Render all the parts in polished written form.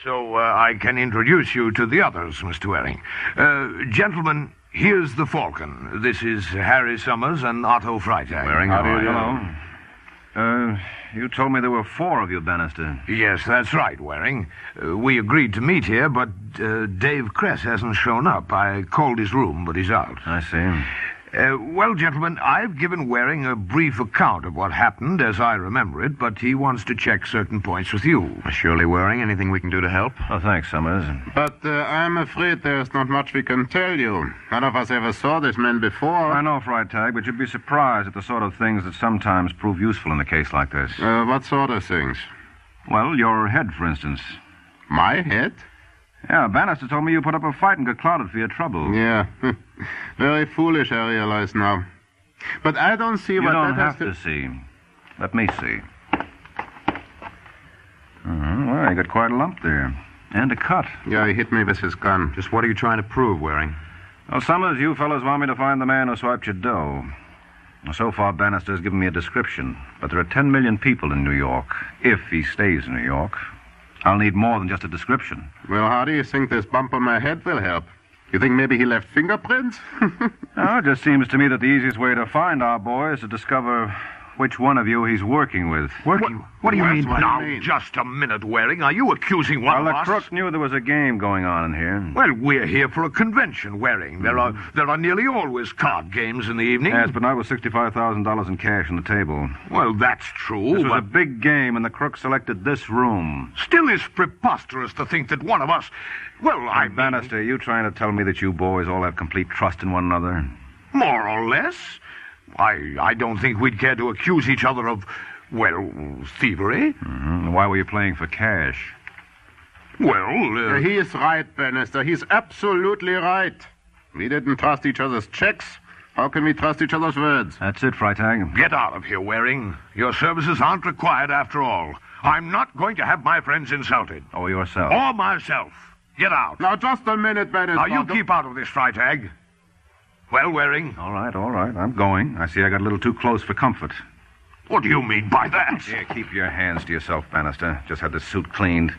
So I can introduce you to the others, Mr. Waring. Gentlemen, here's the Falcon. This is Harry Summers and Otto Freitag. Waring, how are you? Hello. You told me there were 4 of you, Bannister. Yes, that's right, Waring. We agreed to meet here, but Dave Kress hasn't shown up. I called his room, but he's out. I see. Well, gentlemen, I've given Waring a brief account of what happened as I remember it, but he wants to check certain points with you. Surely, Waring, anything we can do to help? Oh, thanks, Summers. But I'm afraid there's not much we can tell you. None of us ever saw this man before. I know, Freitag, but you'd be surprised at the sort of things that sometimes prove useful in a case like this. What sort of things? Well, your head, for instance. My head? Yeah, Bannister told me you put up a fight and got clouded for your trouble. Yeah. Very foolish, I realize now. But I don't see You what don't that have has to see. Let me see. Well, you got quite a lump there. And a cut. Yeah, he hit me with his gun. Just what are you trying to prove, Waring? Well, Summers, you fellows want me to find the man who swiped your dough. So far, Bannister's given me a description. But there are 10 million people in New York, if he stays in New York. I'll need more than just a description. Well, how do you think this bump on my head will help? You think maybe he left fingerprints? It just seems to me that the easiest way to find our boy is to discover which one of you he's working with. Working? What do you mean? Now, just a minute, Waring. Are you accusing one Well, of the us? crook knew there was a game going on in here. Well, we're here for a convention, Waring. There are nearly always card games in the evening. Yes, but not with $65,000 in cash on the table. Well, that's true, This was but a big game, and the crook selected this room. still is preposterous to think that one of us... Well, I mean, Bannister, are you trying to tell me that you boys all have complete trust in one another? more or less. I don't think we'd care to accuse each other of, well, thievery. Why were you playing for cash? Well, He is right, Bannister. He's absolutely right. We didn't trust each other's checks. How can we trust each other's words? That's it, Freitag. get out of here, Waring. Your services aren't required after all. I'm not going to have my friends insulted. Or yourself. Or myself. Get out. Now, just a minute, Bannister. Now, you keep out of this, Freitag. Well, Waring, All right. I'm going. I see I got a little too close for comfort. what do you mean by that? Here, keep your hands to yourself, Bannister. Just had the suit cleaned.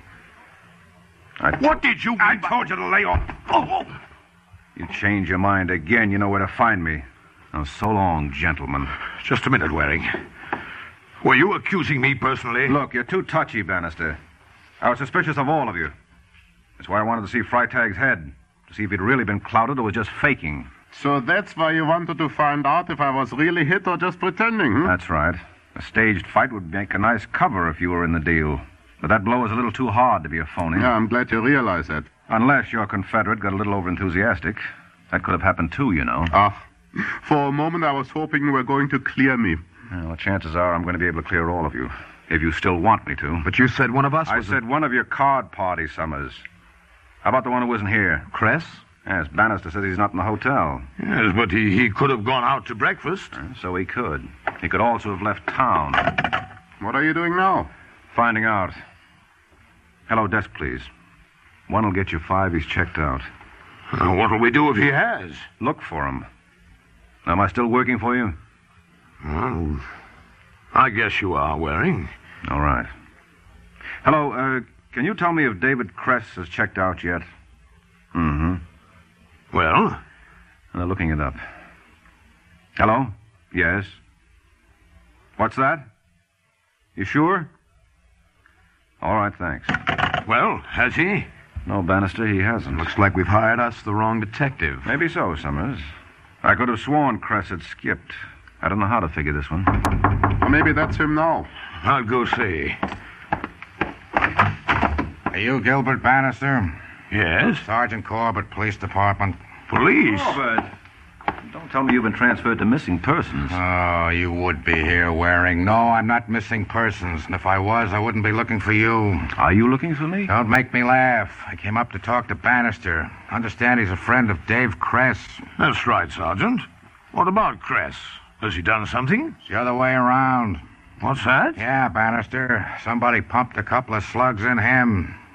What did you mean I told you to lay off. Oh. You change your mind again, you know where to find me. Now, so long, gentlemen. Just a minute, Waring. Were you accusing me personally? Look, you're too touchy, Bannister. I was suspicious of all of you. That's why I wanted to see Freitag's head, to see if he'd really been clouded or was just faking. So that's why you wanted to find out if I was really hit or just pretending, hmm? That's right. A staged fight would make a nice cover if you were in the deal. But that blow is a little too hard to be a phony. Yeah, I'm glad you realize that. Unless your Confederate got a little overenthusiastic. That could have happened too, you know. For a moment I was hoping you were going to clear me. Well, chances are I'm going to be able to clear all of you. If you still want me to. But you said one of us I was... said one of your card party, Summers. How about the one who wasn't here? Kress? Yes, Bannister says he's not in the hotel. Yes, but he could have gone out to breakfast. So he could. He could also have left town. What are you doing now? Finding out. Hello, desk, please. One will get you 5. He's checked out. What'll we do if he has? Look for him. Am I still working for you? Well, I guess you are, Waring. All right. Hello, can you tell me if David Kress has checked out yet? Mm-hmm. Well? They're looking it up. Hello? Yes. What's that? You sure? All right, thanks. Well, has he? No, Bannister, he hasn't. Looks like we've hired us the wrong detective. Maybe so, Summers. I could have sworn Kress had skipped. I don't know how to figure this one. Or maybe that's him now. I'll go see. Are you Gilbert Bannister? Yes? Sergeant Corbett, Police Department. Police? Robert, don't tell me you've been transferred to missing persons. Oh, you would be here, Waring. No, I'm not missing persons. And if I was, I wouldn't be looking for you. Are you looking for me? Don't make me laugh. I came up to talk to Bannister. Understand he's a friend of Dave Kress. That's right, Sergeant. What about Kress? Has he done something? It's the other way around. What's that? Yeah, Bannister. Somebody pumped a couple of slugs in him.